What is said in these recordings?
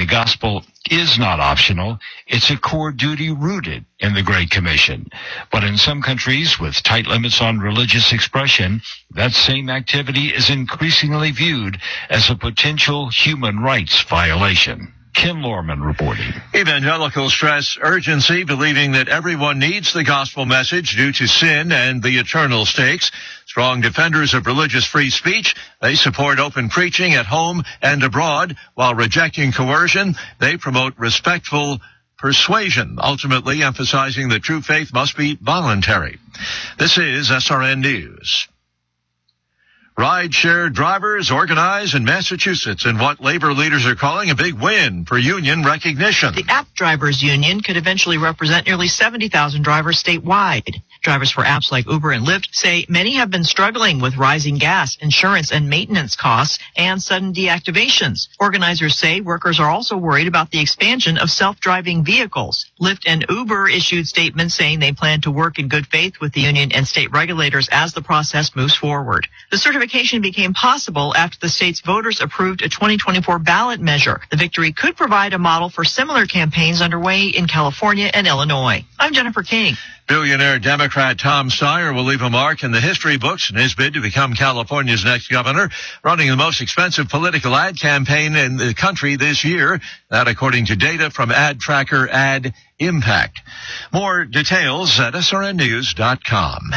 the gospel is not optional. It's a core duty rooted in the Great Commission. But in some countries with tight limits on religious expression, that same activity is increasingly viewed as a potential human rights violation. Ken Lorman reporting. Evangelicals stress urgency, believing that everyone needs the gospel message due to sin and the eternal stakes. Strong defenders of religious free speech, they support open preaching at home and abroad. While rejecting coercion, they promote respectful persuasion, ultimately emphasizing that true faith must be voluntary. This is SRN News. Ride-share drivers organize in Massachusetts in what labor leaders are calling a big win for union recognition. The app drivers union could eventually represent nearly 70,000 drivers statewide. Drivers for apps like Uber and Lyft say many have been struggling with rising gas, insurance, and maintenance costs and sudden deactivations. Organizers say workers are also worried about the expansion of self-driving vehicles. Lyft and Uber issued statements saying they plan to work in good faith with the union and state regulators as the process moves forward. The certification became possible after the state's voters approved a 2024 ballot measure. The victory could provide a model for similar campaigns underway in California and Illinois. I'm Jennifer King. Billionaire Democrat Tom Steyer will leave a mark in the history books in his bid to become California's next governor, running the most expensive political ad campaign in the country this year. That according to data from ad tracker Ad Impact. More details at srnnews.com.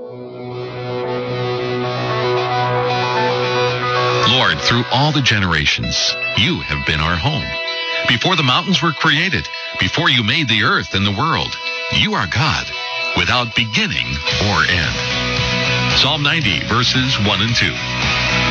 Lord, through all the generations, you have been our home. Before the mountains were created, before you made the earth and the world, you are God, without beginning or end. Psalm 90, verses 1 and 2.